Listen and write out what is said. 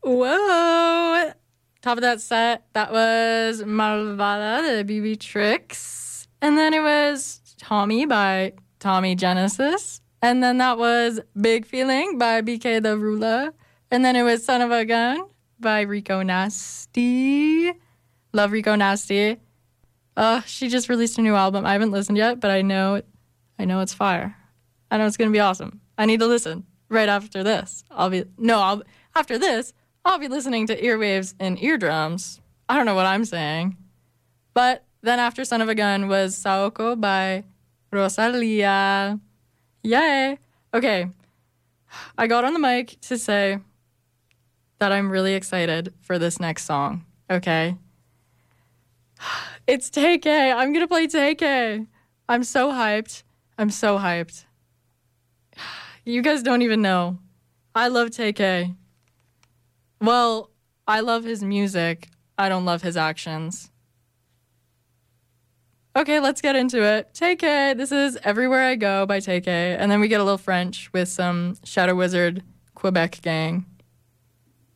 Whoa. Top of that set, that was Malvada de BB Tricks. And then it was Tommy by Tommy Genesis. And then that was Big Feeling by BK the Ruler. And then it was Son of a Gun by Rico Nasty. Love Rico Nasty. She just released a new album. I haven't listened yet, but I know it's fire. I know it's going to be awesome. I need to listen right after this. After this, I'll be listening to Earwaves and Eardrums. I don't know what I'm saying. But then after Son of a Gun was Saoko by Rosalia. Yay. Okay. I got on the mic to say that I'm really excited for this next song. Okay. It's Take. I'm going to play Take. I'm so hyped. You guys don't even know. I love Take. Well, I love his music. I don't love his actions. Okay, let's get into it. Take. This is Everywhere I Go by Take. And then we get a little French with some Shadow Wizard Quebec gang.